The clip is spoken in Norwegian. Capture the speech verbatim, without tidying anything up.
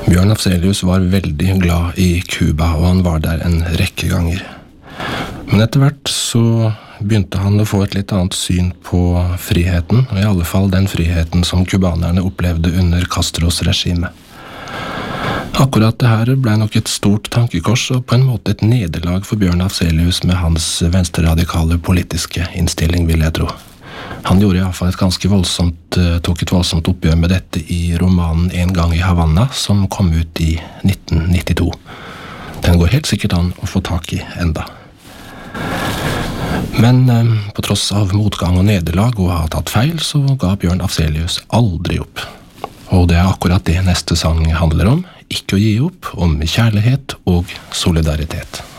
Bjørn Afzelius var veldig glad i Cuba, og han var der en rekke ganger. Men etter hvert så begynte han å få et litt annet syn på friheten, og i alle fall den friheten som kubanerne opplevde under Castros regime. Akkurat det her ble nok et stort tankekors, og på en måte et nederlag for Bjørn Afzelius med hans venstreradikale politiske innstilling, vil jeg tro. Han gjorde i hvert fall et ganske voldsomt, tok et voldsomt oppgjør med dette i romanen En gang i Havanna, som kom ut i nitten nittito. Den går helt sikkert an å få tak i enda. Men eh, på tross av motgang og nederlag og å ha tatt feil, så ga Bjørn Afzelius aldri opp. Og det er akkurat det neste sang handler om, ikke å gi opp, om kjærlighet og solidaritet.